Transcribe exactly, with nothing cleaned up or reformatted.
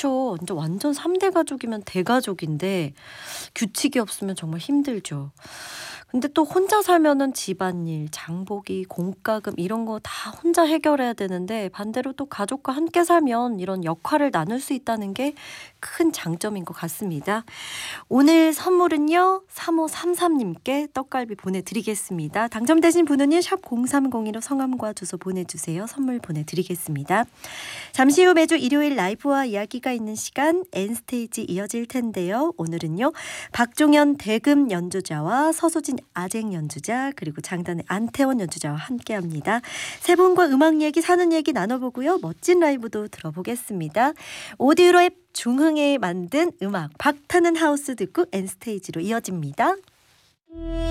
그쵸. 진짜 완전 삼 대 가족이면 대가족인데 규칙이 없으면 정말 힘들죠. 근데 또 혼자 살면은 집안일, 장보기, 공과금 이런 거 다 혼자 해결해야 되는데 반대로 또 가족과 함께 살면 이런 역할을 나눌 수 있다는 게 큰 장점인 것 같습니다. 오늘 선물은요. 삼오삼삼 님께 떡갈비 보내드리겠습니다. 당첨되신 분은요. 샵 공삼공이로 성함과 주소 보내주세요. 선물 보내드리겠습니다. 잠시 후 매주 일요일 라이브와 이야기가 있는 시간 N스테이지 이어질 텐데요. 오늘은요. 박종현 대금 연주자와 서소진 아쟁 연주자 그리고 장단의 안태원 연주자와 함께합니다. 세 분과 음악 얘기 사는 얘기 나눠보고요. 멋진 라이브도 들어보겠습니다. 오디오 앱 중흥에 만든 음악 박타는 하우스 듣고 N스테이지로 이어집니다.